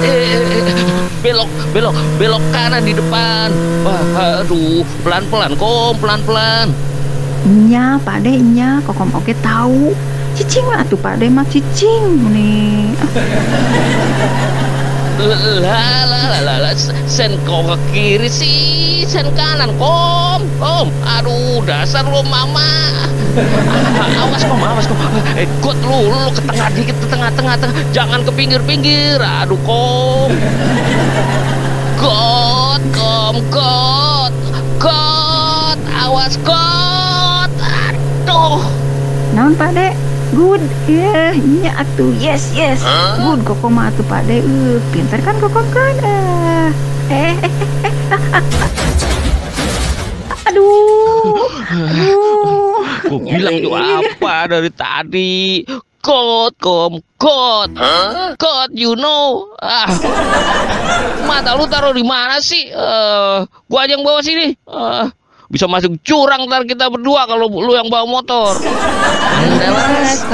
Belok, belok, belok kanan di depan. Wah, aduh, pelan-pelan, Kom, pelan-pelan. Nya, Pak De, nya, kokom oke tahu. Cicing lah tuh Pak De mah cicing nih. Lah, lah, lah, lah, lah. Sen kau ke kiri sih, sen kanan, Kom, Kom. Aduh, dasar lo mama. Awas Kom, awas Kom. God lu ke tengah dikit, ke tengah-tengah, jangan ke pinggir-pinggir. Aduh, Kom. God, Kom, God, God, awas God. Aduh. Naon Pak De? Good, ya, nya atuh, yes, yes, good, kokom mah atuh Pak De, pinter kan kokom kan, aduh, aduh, Gue bilang tuh apa dari tadi? God, Kom, God, God, you know. Mata lu taruh di mana sih? Gua aja yang bawa sini. Bisa masuk curang ntar kita berdua kalau lu yang bawa motor. Mas.